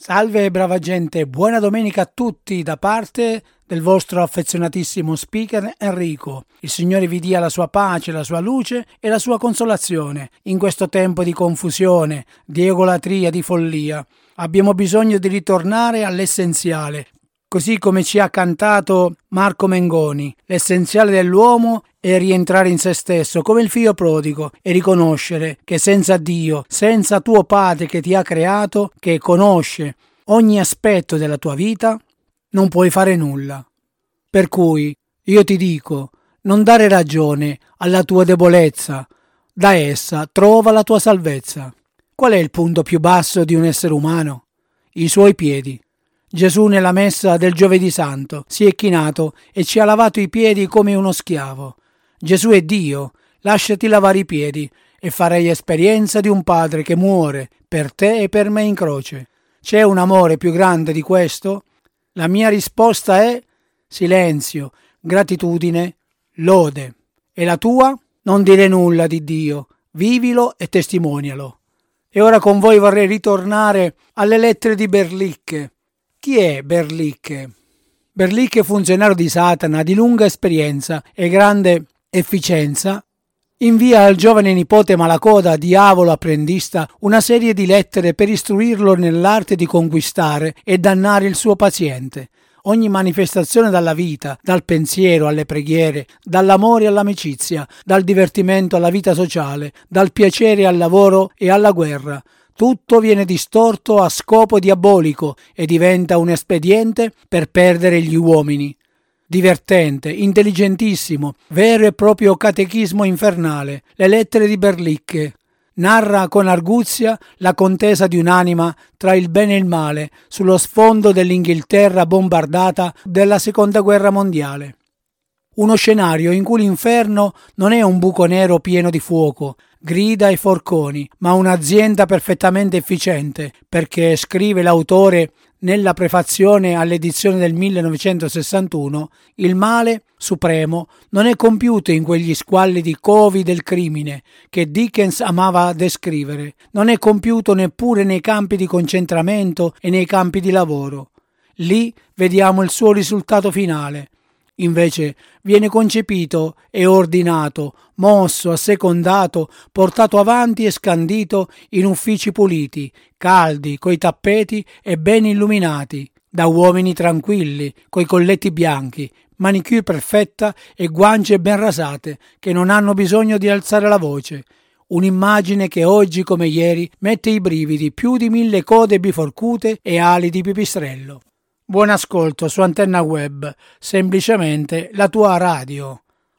Salve brava gente, buona domenica a tutti da parte del vostro affezionatissimo speaker Enrico. Il Signore vi dia la sua pace, la sua luce e la sua consolazione in questo tempo di confusione, di egolatria, di follia. Abbiamo bisogno di ritornare all'essenziale, così come ci ha cantato Marco Mengoni. L'essenziale dell'uomo è rientrare in se stesso come il figlio prodigo e riconoscere che senza Dio, senza tuo Padre che ti ha creato, che conosce ogni aspetto della tua vita, non puoi fare nulla. Per cui io ti dico, non dare ragione alla tua debolezza, da essa trova la tua salvezza. Qual è il punto più basso di un essere umano? I suoi piedi. Gesù nella messa del Giovedì Santo si è chinato e ci ha lavato i piedi come uno schiavo. Gesù è Dio, lasciati lavare i piedi e farai esperienza di un Padre che muore per te e per me in croce. C'è un amore più grande di questo? La mia risposta è silenzio, gratitudine, lode. E la tua? Non dire nulla di Dio, vivilo e testimonialo. E ora con voi vorrei ritornare alle lettere di Berlicche. Chi è Berlicche? Berlicche, funzionario di Satana di lunga esperienza e grande efficienza, invia al giovane nipote Malacoda, diavolo apprendista, una serie di lettere per istruirlo nell'arte di conquistare e dannare il suo paziente. Ogni manifestazione dalla vita, dal pensiero alle preghiere, dall'amore all'amicizia, dal divertimento alla vita sociale, dal piacere al lavoro e alla guerra, tutto viene distorto a scopo diabolico e diventa un espediente per perdere gli uomini. Divertente, intelligentissimo, vero e proprio catechismo infernale, le lettere di Berlicche. Narra con arguzia la contesa di un'anima tra il bene e il male sullo sfondo dell'Inghilterra bombardata della Seconda Guerra Mondiale. Uno scenario in cui l'inferno non è un buco nero pieno di fuoco, grida e forconi, ma un'azienda perfettamente efficiente, perché, scrive l'autore nella prefazione all'edizione del 1961, il male supremo non è compiuto in quegli squallidi covi del crimine che Dickens amava descrivere, non è compiuto neppure nei campi di concentramento e nei campi di lavoro. Lì vediamo il suo risultato finale. Invece viene concepito e ordinato, mosso, assecondato, portato avanti e scandito in uffici puliti, caldi, coi tappeti e ben illuminati, da uomini tranquilli, coi colletti bianchi, manicure perfetta e guance ben rasate, che non hanno bisogno di alzare la voce. Un'immagine che oggi come ieri mette i brividi, più di 1000 code biforcute e ali di pipistrello. Buon ascolto su Antenna Web, semplicemente la tua radio.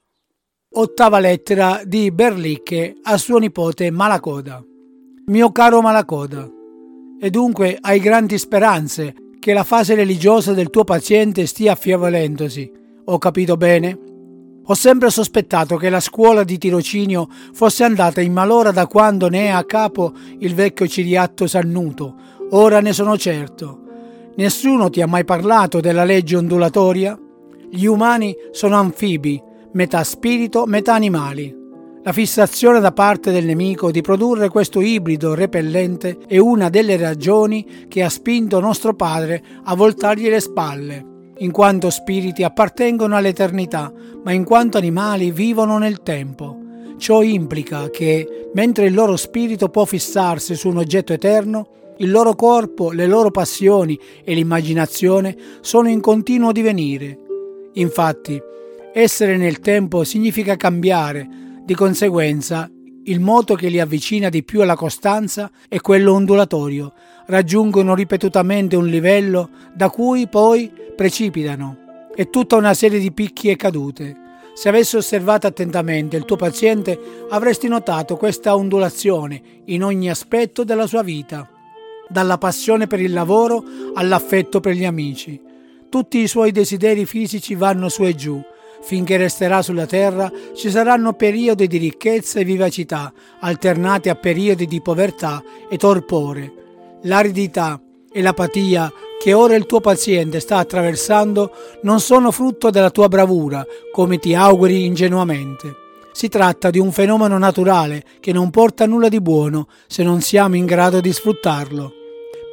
Ottava lettera di Berlicche a suo nipote Malacoda. Mio caro Malacoda, e dunque hai grandi speranze che la fase religiosa del tuo paziente stia affievolendosi. Ho capito bene? Ho sempre sospettato che la scuola di tirocinio fosse andata in malora da quando ne è a capo il vecchio Ciriatto Sannuto. Ora ne sono certo. Nessuno ti ha mai parlato della legge ondulatoria? Gli umani sono anfibi, metà spirito, metà animali. La fissazione da parte del nemico di produrre questo ibrido repellente è una delle ragioni che ha spinto nostro padre a voltargli le spalle. In quanto spiriti appartengono all'eternità, ma in quanto animali vivono nel tempo. Ciò implica che, mentre il loro spirito può fissarsi su un oggetto eterno, il loro corpo, le loro passioni e l'immaginazione sono in continuo divenire. Infatti, essere nel tempo significa cambiare. Di conseguenza, il moto che li avvicina di più alla costanza è quello ondulatorio. Raggiungono ripetutamente un livello da cui poi precipitano. È tutta una serie di picchi e cadute. Se avessi osservato attentamente il tuo paziente, avresti notato questa ondulazione in ogni aspetto della sua vita. Dalla passione per il lavoro all'affetto per gli amici. Tutti i suoi desideri fisici vanno su e giù. Finché resterà sulla terra ci saranno periodi di ricchezza e vivacità, alternati a periodi di povertà e torpore. L'aridità e l'apatia che ora il tuo paziente sta attraversando non sono frutto della tua bravura, come ti auguri ingenuamente. Si tratta di un fenomeno naturale che non porta nulla di buono se non siamo in grado di sfruttarlo.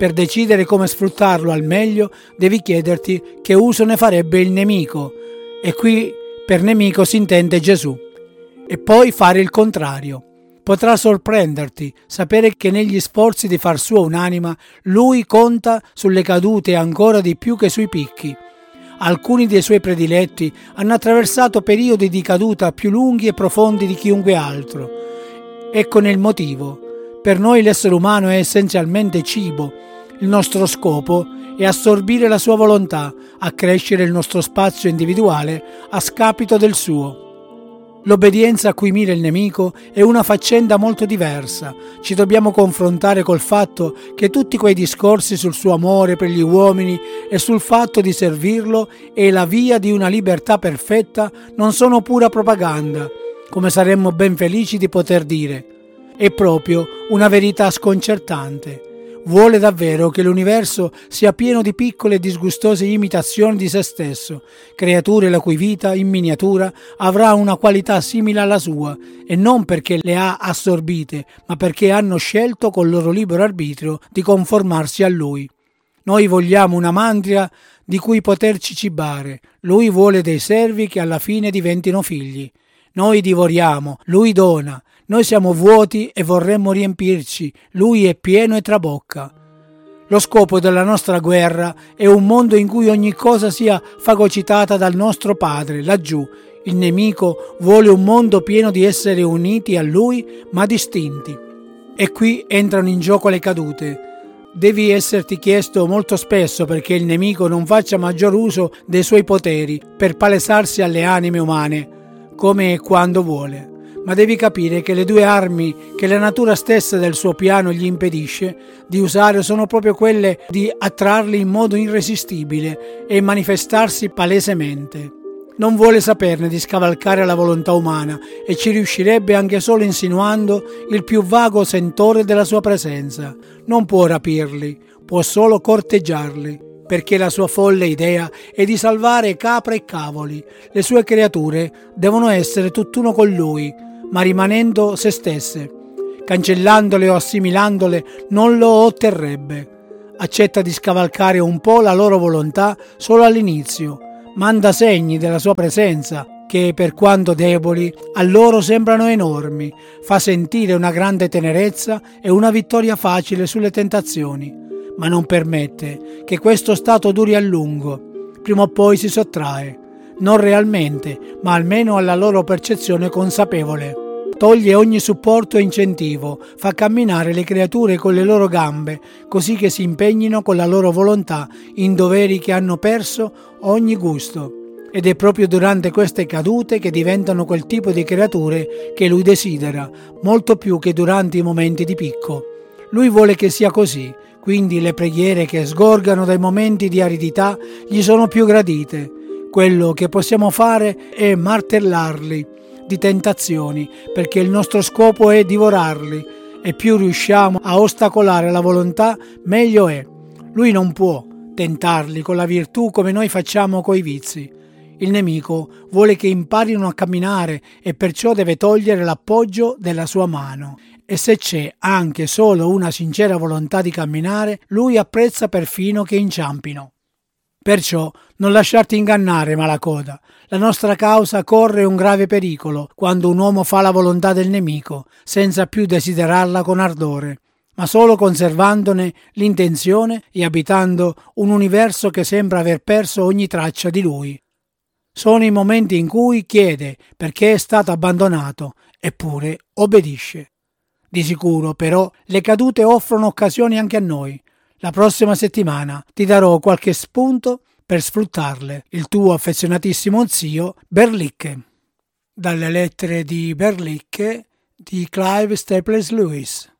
Per decidere come sfruttarlo al meglio, devi chiederti che uso ne farebbe il nemico, e qui per nemico si intende Gesù, e poi fare il contrario. Potrà sorprenderti sapere che negli sforzi di far sua un'anima, lui conta sulle cadute ancora di più che sui picchi. Alcuni dei suoi prediletti hanno attraversato periodi di caduta più lunghi e profondi di chiunque altro. Eccone il motivo. Per noi l'essere umano è essenzialmente cibo. Il nostro scopo è assorbire la sua volontà, accrescere il nostro spazio individuale a scapito del suo. L'obbedienza a cui mira il nemico è una faccenda molto diversa. Ci dobbiamo confrontare col fatto che tutti quei discorsi sul suo amore per gli uomini e sul fatto di servirlo e la via di una libertà perfetta non sono pura propaganda, come saremmo ben felici di poter dire. È proprio una verità sconcertante. Vuole davvero che l'universo sia pieno di piccole e disgustose imitazioni di se stesso, creature la cui vita, in miniatura, avrà una qualità simile alla sua, e non perché le ha assorbite, ma perché hanno scelto col loro libero arbitrio di conformarsi a lui. Noi vogliamo una mandria di cui poterci cibare, lui vuole dei servi che alla fine diventino figli. Noi divoriamo, lui dona. Noi siamo vuoti e vorremmo riempirci, lui è pieno e trabocca. Lo scopo della nostra guerra è un mondo in cui ogni cosa sia fagocitata dal nostro Padre, laggiù. Il nemico vuole un mondo pieno di esseri uniti a lui, ma distinti. E qui entrano in gioco le cadute. Devi esserti chiesto molto spesso perché il nemico non faccia maggior uso dei suoi poteri per palesarsi alle anime umane, come e quando vuole. Ma devi capire che le due armi che la natura stessa del suo piano gli impedisce di usare sono proprio quelle di attrarli in modo irresistibile e manifestarsi palesemente. Non vuole saperne di scavalcare la volontà umana e ci riuscirebbe anche solo insinuando il più vago sentore della sua presenza. Non può rapirli, può solo corteggiarli, perché la sua folle idea è di salvare capre e cavoli. Le sue creature devono essere tutt'uno con lui, ma rimanendo se stesse. Cancellandole o assimilandole non lo otterrebbe. Accetta di scavalcare un po' la loro volontà solo all'inizio. Manda segni della sua presenza che, per quanto deboli, a loro sembrano enormi. Fa sentire una grande tenerezza e una vittoria facile sulle tentazioni, ma non permette che questo stato duri a lungo. Prima o poi si sottrae, non realmente, ma almeno alla loro percezione consapevole. Toglie ogni supporto e incentivo, fa camminare le creature con le loro gambe, così che si impegnino con la loro volontà in doveri che hanno perso ogni gusto. Ed è proprio durante queste cadute che diventano quel tipo di creature che lui desidera, molto più che durante i momenti di picco. Lui vuole che sia così, quindi le preghiere che sgorgano dai momenti di aridità gli sono più gradite. Quello che possiamo fare è martellarli di tentazioni, perché il nostro scopo è divorarli, e più riusciamo a ostacolare la volontà, meglio è. Lui non può tentarli con la virtù come noi facciamo coi vizi. Il nemico vuole che imparino a camminare e perciò deve togliere l'appoggio della sua mano. E se c'è anche solo una sincera volontà di camminare, lui apprezza perfino che inciampino. Perciò non lasciarti ingannare, malacoda. La nostra causa corre un grave pericolo quando un uomo fa la volontà del nemico, senza più desiderarla con ardore, ma solo conservandone l'intenzione e abitando un universo che sembra aver perso ogni traccia di lui. Sono i momenti in cui chiede perché è stato abbandonato, eppure obbedisce. Di sicuro, però, le cadute offrono occasioni anche a noi. La prossima settimana ti darò qualche spunto per sfruttarle. Il tuo affezionatissimo zio Berlicke. Dalle lettere di Berlicke di Clive Staples Lewis.